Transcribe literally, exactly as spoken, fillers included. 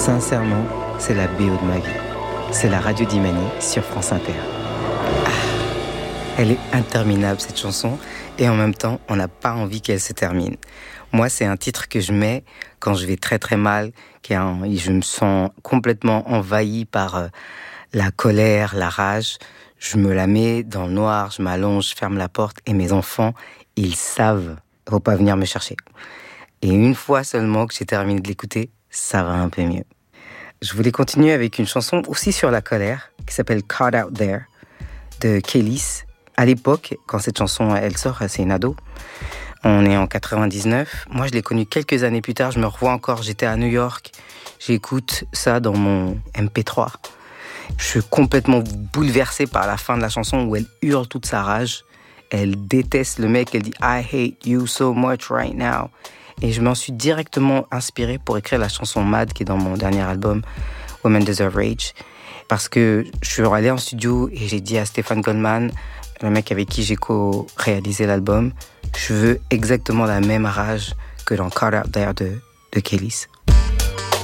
Sincèrement, c'est la B O de ma vie. C'est la radio d'Imani sur France Inter. Ah, elle est interminable cette chanson et en même temps, on n'a pas envie qu'elle se termine. Moi, c'est un titre que je mets quand je vais très très mal, quand je me sens complètement envahi par euh, la colère, la rage. Je me la mets dans le noir, je m'allonge, je ferme la porte et mes enfants, ils savent, faut pas venir me chercher. Et une fois seulement que j'ai terminé de l'écouter, ça va un peu mieux. Je voulais continuer avec une chanson aussi sur la colère qui s'appelle Caught Out There de Kelis. À l'époque, quand cette chanson elle sort, c'est une ado. On est en quatre-vingt-dix-neuf. Moi, je l'ai connue quelques années plus tard. Je me revois encore. J'étais à New York. J'écoute ça dans mon M P trois. Je suis complètement bouleversé par la fin de la chanson où elle hurle toute sa rage. Elle déteste le mec. Elle dit « I hate you so much right now ». Et je m'en suis directement inspiré pour écrire la chanson Mad qui est dans mon dernier album, Women Deserve Rage. Parce que je suis allé en studio et j'ai dit à Stéphane Goldman, le mec avec qui j'ai co-réalisé l'album, je veux exactement la même rage que dans Caught Out There de, de Kelis.